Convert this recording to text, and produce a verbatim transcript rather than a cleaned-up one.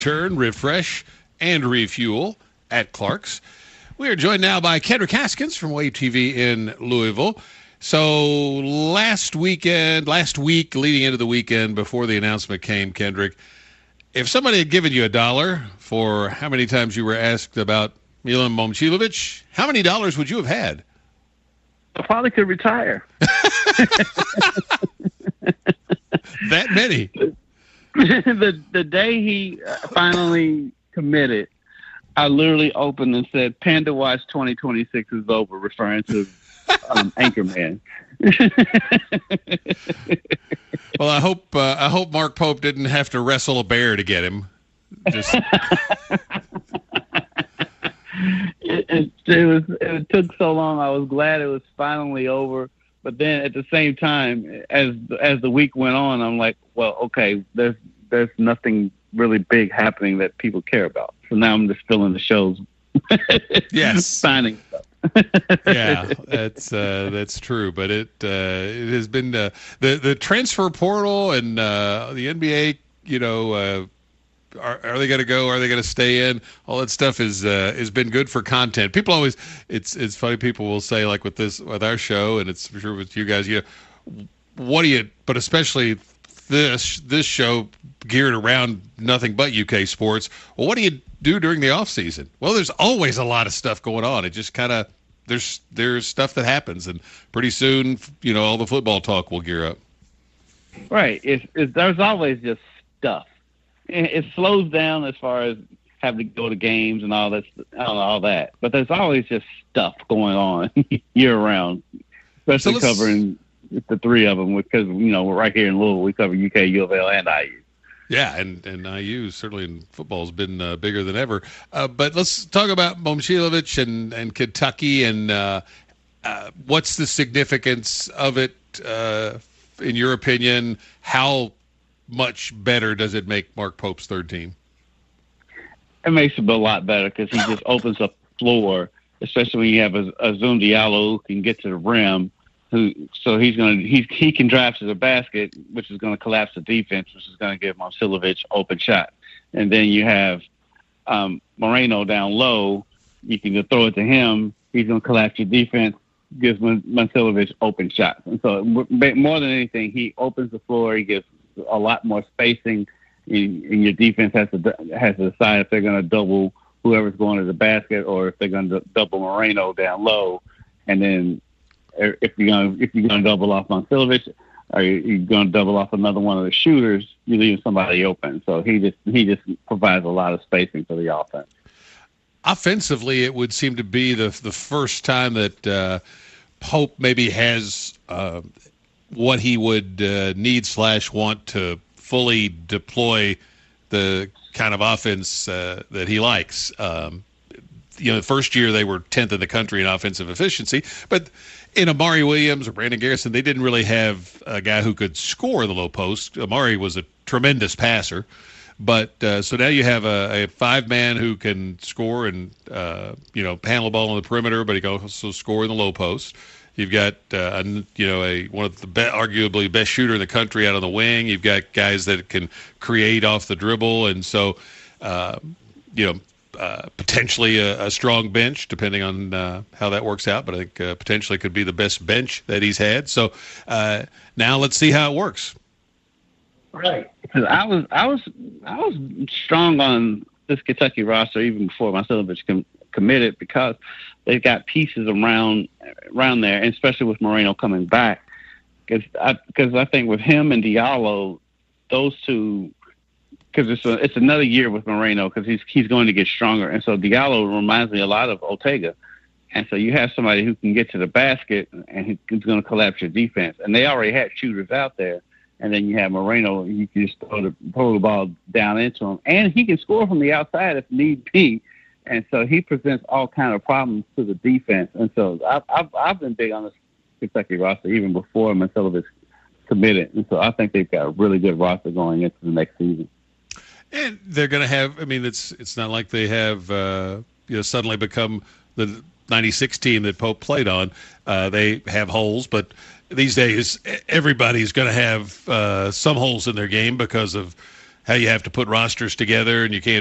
Turn, refresh, and refuel at Clark's. We are joined now by Kendrick Haskins from Wave T V in Louisville. So last weekend, last week, leading into the weekend, before the announcement came, Kendrick, if somebody had given you a dollar for how many times you were asked about Milan Momcilovic, how many dollars would you have had? I probably could retire. That many? the the day he finally committed, I literally opened and said, Panda Watch twenty twenty-six is over, referring to um, Anchorman. Well, I hope uh, I hope Mark Pope didn't have to wrestle a bear to get him. Just... it, it, it was it took so long. I was glad it was finally over. But then at the same time, as as the week went on, I'm like, well, okay, there's there's nothing really big happening that people care about. So now I'm just filling the shows. Yes, signing stuff. Yeah, that's uh, that's true. But it uh, it has been uh, the the transfer portal and uh, the N B A. You know, uh, are are they going to go? Are they going to stay in? All that stuff is uh, has been good for content. People always it's it's funny. People will say, like with this with our show, and it's sure with you guys. You know, what do you? But especially this this show geared around nothing but U K sports. Well, what do you do during the off season? Well, there's always a lot of stuff going on. It just kind of there's there's stuff that happens, and pretty soon, you know, all the football talk will gear up. Right. It's, it's there's always just stuff. It slows down as far as having to go to games and all that, all that. But there's always just stuff going on year round, especially so covering the three of them because, you know, we're right here in Louisville. We cover U K, U of L, and I U. Yeah, and, and I U certainly in football has been uh, bigger than ever. Uh, but let's talk about Momcilovic and, and Kentucky and uh, uh, what's the significance of it, uh, in your opinion? How much better does it make Mark Pope's third team? It makes it a lot better because he just opens up the floor, especially when you have a, a Zoom Diallo who can get to the rim. Who so he's gonna he he can drive to the basket, which is gonna collapse the defense, which is gonna give Momcilovic open shot. And then you have um, Moreno down low. You can just throw it to him. He's gonna collapse your defense, gives Momcilovic open shots. And so more than anything, he opens the floor. He gives a lot more spacing, and your defense has to has to decide if they're going to double whoever's going to the basket or if they're going to double Moreno down low, and then if you're going to, if you're going to double off Momcilovic or you're going to double off another one of the shooters, you're leaving somebody open. So he just he just provides a lot of spacing for the offense. Offensively, it would seem to be the the first time that uh, Pope maybe has. Uh, what he would uh, need slash want to fully deploy the kind of offense uh, that he likes. Um, you know, the first year they were tenth in the country in offensive efficiency, but in Amari Williams or Brandon Garrison, they didn't really have a guy who could score the low post. Amari was a tremendous passer, but uh, so now you have a, a five-man who can score and, uh, you know, handle the ball on the perimeter, but he can also score in the low post. You've got, uh, you know, a one of the be- arguably best shooter in the country out on the wing. You've got guys that can create off the dribble, and so, uh, you know, uh, potentially a, a strong bench, depending on uh, how that works out. But I think uh, potentially could be the best bench that he's had. So uh, now let's see how it works. Right. Because I was, I was, I was strong on this Kentucky roster even before Momcilovic com- committed because they've got pieces around around there, and especially with Moreno coming back. Because I, cause I think with him and Diallo, those two, because it's a, it's another year with Moreno because he's he's going to get stronger, and so Diallo reminds me a lot of Ortega, and so you have somebody who can get to the basket and he's going to collapse your defense, and they already had shooters out there, and then you have Moreno, you can just throw the throw the ball down into him, and he can score from the outside if need be. And so he presents all kind of problems to the defense. And so I've, I've, I've been big on this Kentucky roster even before Momcilovic committed. And so I think they've got a really good roster going into the next season. And they're going to have, I mean, it's it's not like they have, uh, you know, suddenly become the ninety-six team that Pope played on. Uh, they have holes, but these days everybody's going to have uh, some holes in their game because of how you have to put rosters together and you can't